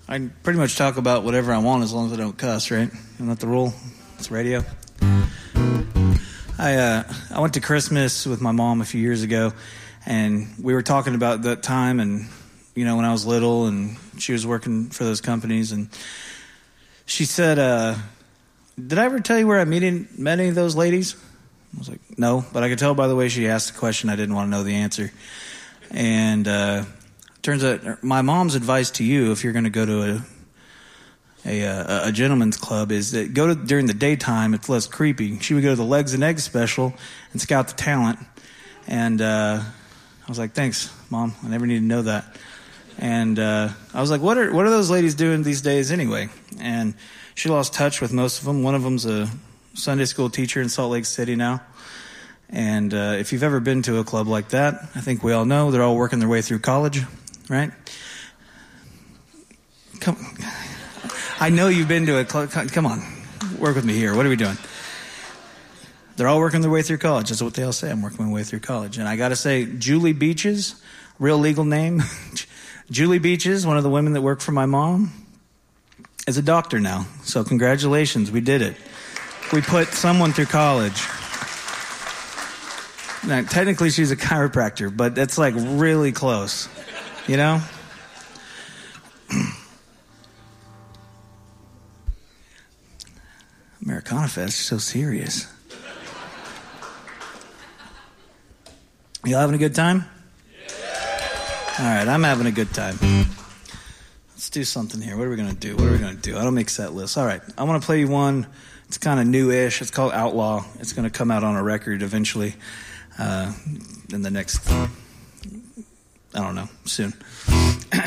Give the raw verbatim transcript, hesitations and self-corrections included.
I can pretty much talk about whatever I want as long as I don't cuss, right? Isn't that the rule? It's radio. I uh, I went to Christmas with my mom a few years ago, and we were talking about that time and, you know, when I was little and she was working for those companies. And she said, uh, did I ever tell you where I met, met any of those ladies? I was like, no, but I could tell by the way she asked the question I didn't want to know the answer. And uh, turns out my mom's advice to you, if you're going to go to a A, a, a gentleman's club, is that go to during the daytime. It's less creepy. She would go to the Legs and Eggs special and scout the talent. And uh, I was like, thanks, Mom. I never need to know that. And uh, I was like, what are what are those ladies doing these days anyway? And she lost touch with most of them. One of them's a Sunday school teacher in Salt Lake City now. And uh, if you've ever been to a club like that, I think we all know they're all working their way through college, right? Come I know you've been to a club. Come on, work with me here. What are we doing? They're all working their way through college. That's what they all say. I'm working my way through college. And I got to say, Julie Beaches, real legal name. Julie Beaches, one of the women that worked for my mom, is a doctor now. So congratulations. We did it. We put someone through college. Now, technically, she's a chiropractor, but that's like really close, you know? Americana Fest is so serious. Y'all having a good time? Yeah. All right, I'm having a good time. Let's do something here. What are we going to do? What are we going to do? I don't make set lists. All right, I want to play you one. It's kind of new-ish. It's called Outlaw. It's going to come out on a record eventually uh, in the next, I don't know, soon.